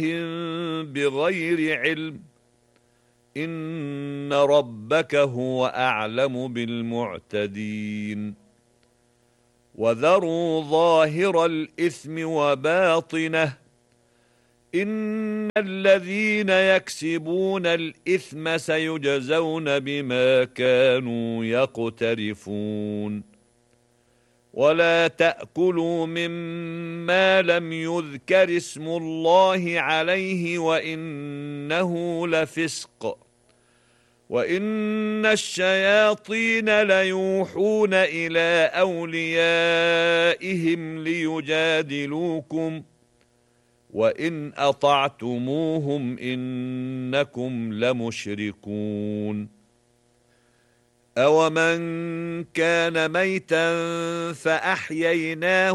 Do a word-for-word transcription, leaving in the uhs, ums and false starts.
بغير علم إن ربك هو أعلم بالمعتدين وذروا ظاهر الإثم وباطنه إن الذين يكسبون الإثم سيجزون بما كانوا يقترفون ولا تأكلوا مما لم يذكر اسم الله عليه وإنه لفسق وإن الشياطين ليوحون إلى أوليائهم ليجادلوكم وإن أطعتموهم إنكم لمشركون أومن كان ميتا فأحييناه